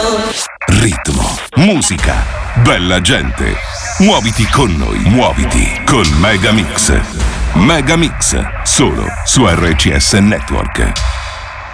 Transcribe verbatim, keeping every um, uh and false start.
Ritmo, musica, bella gente. Muoviti con noi, muoviti con Megamix. Megamix, solo su R C S Network.